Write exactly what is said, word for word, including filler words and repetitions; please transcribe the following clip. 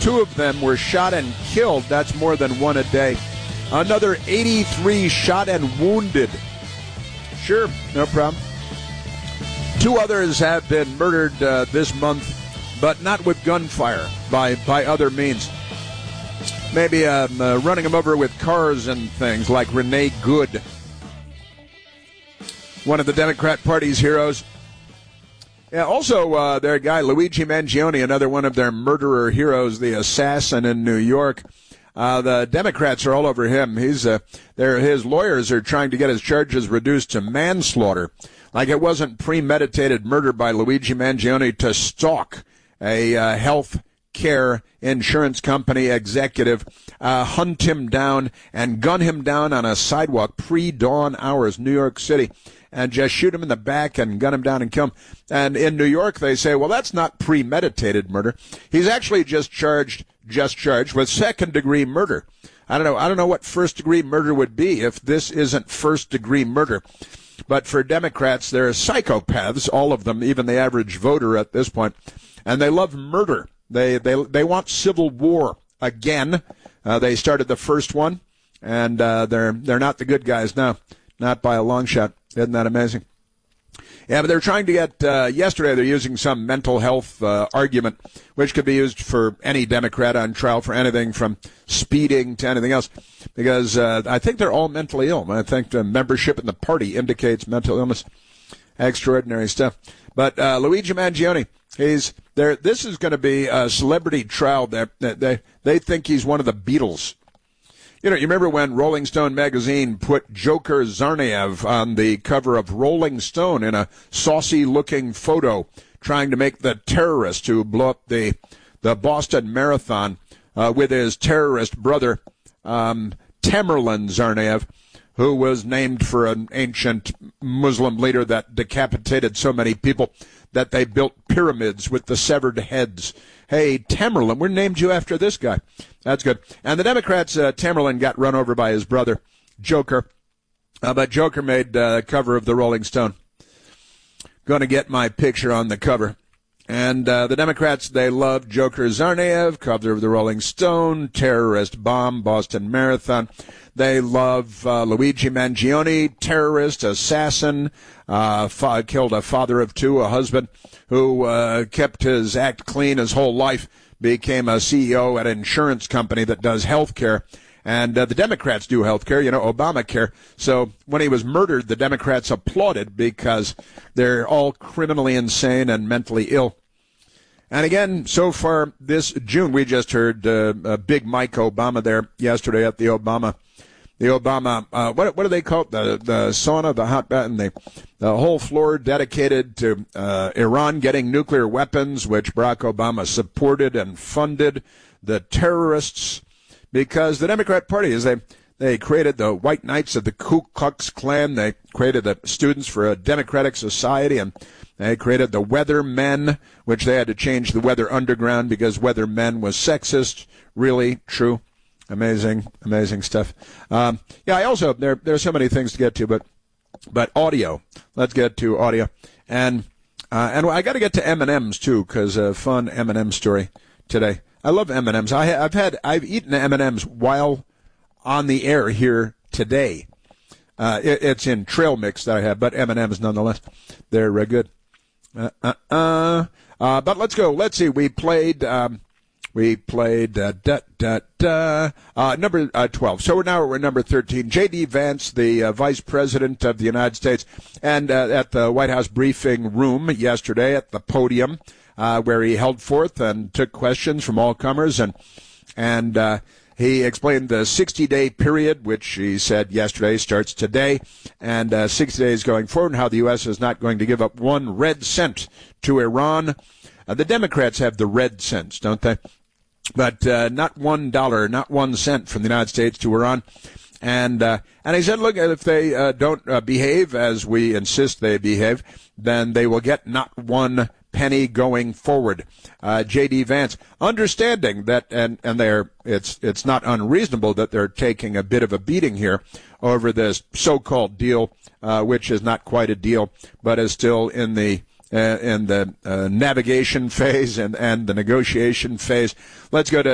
two of them were shot and killed. That's more than one a day. Another eighty-three shot and wounded. Sure, no problem. Two others have been murdered uh, this month, but not with gunfire, by, by other means. Maybe um, uh, running them over with cars and things, like Renee Good, one of the Democrat Party's heroes. Yeah, also, uh, their guy, Luigi Mangione, another one of their murderer heroes, the assassin in New York. Uh, the Democrats are all over him. He's, uh, their, his lawyers are trying to get his charges reduced to manslaughter. Like it wasn't premeditated murder by Luigi Mangione to stalk a uh, health care insurance company executive, uh, hunt him down and gun him down on a sidewalk pre-dawn hours, New York City, and just shoot him in the back and gun him down and kill him. And in New York, they say, well, that's not premeditated murder. He's actually just charged, just charged with second-degree murder. I don't know. I don't know what first-degree murder would be if this isn't first-degree murder. But for Democrats, they're psychopaths, all of them, even the average voter at this point, and they love murder. They they they want civil war again. Uh, they started the first one, and uh, they're they're not the good guys now, not by a long shot. Isn't that amazing? Yeah, but they're trying to get. Uh, yesterday, they're using some mental health uh, argument, which could be used for any Democrat on trial for anything from speeding to anything else, because uh, I think they're all mentally ill. I think the membership in the party indicates mental illness. Extraordinary stuff. But uh, Luigi Mangione, he's there. This is going to be a celebrity trial. They they they think he's one of the Beatles. You know, you remember when Rolling Stone magazine put Joker Zarnaev on the cover of Rolling Stone in a saucy-looking photo, trying to make the terrorist who blew up the the Boston Marathon uh, with his terrorist brother, um, Tamerlan Zarnaev, who was named for an ancient Muslim leader that decapitated so many people that they built pyramids with the severed heads. Hey, Tamerlan, we named you after this guy. That's good. And the Democrats, uh, Tamerlan got run over by his brother, Joker. Uh, but Joker made uh, cover of the Rolling Stone. Going to get my picture on the cover. And uh, the Democrats, they love Joker Zarnaev, cover of the Rolling Stone, terrorist bomb, Boston Marathon. They love uh, Luigi Mangione, terrorist, assassin, uh, fa- killed a father of two, a husband who uh, kept his act clean his whole life, became a C E O at an insurance company that does health care. And uh, the Democrats do health care, you know, Obamacare. So when he was murdered, the Democrats applauded because they're all criminally insane and mentally ill. And again, so far this June, we just heard uh, uh, Big Mike Obama there yesterday at the Obama, the Obama, uh, what what do they call it? The the sauna, the hot bath, and the the whole floor dedicated to uh, Iran getting nuclear weapons, which Barack Obama supported and funded, the terrorists. Because the Democrat Party is they they created the White Knights of the Ku Klux Klan. They created the Students for a Democratic Society, and they created the Weather Men, which they had to change the Weather Underground because Weather Men was sexist. Really true, amazing, amazing stuff. Um, yeah, I also there there are so many things to get to, but but audio. Let's get to audio, and uh, and I got to get to M and M's too, because a fun M and M story today. I love M and M's. I, I've had I've eaten M and M's while on the air here today. Uh, it, it's in trail mix that I have, but M and M's nonetheless. They're uh, good. Uh, uh, uh, uh, but let's go. Let's see. We played. Um, we played uh, da, da, da, uh, number uh, twelve. So we're now we're number thirteen. J D. Vance, the uh, Vice President of the United States, and uh, at the White House briefing room yesterday at the podium. Uh, where he held forth and took questions from all comers, and and uh, he explained the sixty-day period, which he said yesterday starts today, and uh, sixty days going forward, and how the U S is not going to give up one red cent to Iran. Uh, the Democrats have the red cents, don't they? But uh, not one dollar, not one cent from the United States to Iran. And uh, and he said, look, if they uh, don't uh, behave as we insist they behave, then they will get not one penny going forward. Uh, J D. Vance, understanding that, and, and they're, it's, it's not unreasonable that they're taking a bit of a beating here over this so-called deal, uh, which is not quite a deal, but is still in the, uh, in the, uh, navigation phase and, and the negotiation phase. Let's go to